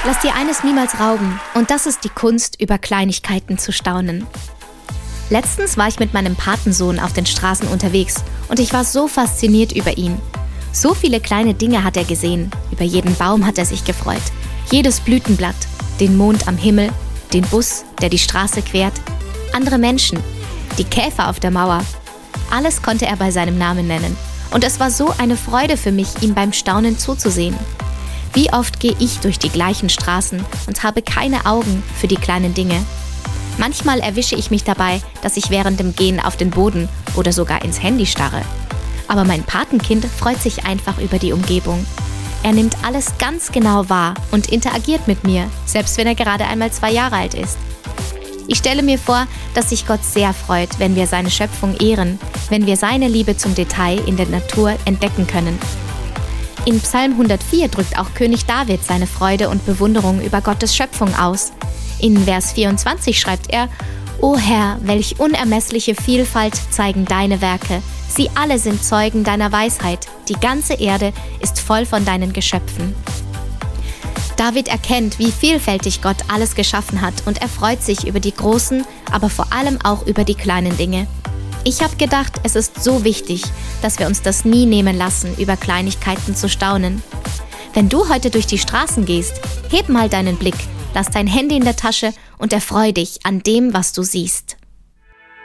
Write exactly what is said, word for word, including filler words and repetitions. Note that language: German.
Lass dir eines niemals rauben, und das ist die Kunst, über Kleinigkeiten zu staunen. Letztens war ich mit meinem Patensohn auf den Straßen unterwegs und ich war so fasziniert über ihn. So viele kleine Dinge hat er gesehen, über jeden Baum hat er sich gefreut, jedes Blütenblatt, den Mond am Himmel, den Bus, der die Straße quert, andere Menschen, die Käfer auf der Mauer. Alles konnte er bei seinem Namen nennen und es war so eine Freude für mich, ihm beim Staunen zuzusehen. Wie oft gehe ich durch die gleichen Straßen und habe keine Augen für die kleinen Dinge. Manchmal erwische ich mich dabei, dass ich während dem Gehen auf den Boden oder sogar ins Handy starre. Aber mein Patenkind freut sich einfach über die Umgebung. Er nimmt alles ganz genau wahr und interagiert mit mir, selbst wenn er gerade einmal zwei Jahre alt ist. Ich stelle mir vor, dass sich Gott sehr freut, wenn wir seine Schöpfung ehren, wenn wir seine Liebe zum Detail in der Natur entdecken können. In Psalm hundertvier drückt auch König David seine Freude und Bewunderung über Gottes Schöpfung aus. In Vers vierundzwanzig schreibt er: O Herr, welch unermessliche Vielfalt zeigen deine Werke. Sie alle sind Zeugen deiner Weisheit. Die ganze Erde ist voll von deinen Geschöpfen. David erkennt, wie vielfältig Gott alles geschaffen hat und er freut sich über die großen, aber vor allem auch über die kleinen Dinge. Ich habe gedacht, es ist so wichtig, dass wir uns das nie nehmen lassen, über Kleinigkeiten zu staunen. Wenn du heute durch die Straßen gehst, heb mal deinen Blick. Lass dein Handy in der Tasche und erfreu dich an dem, was du siehst.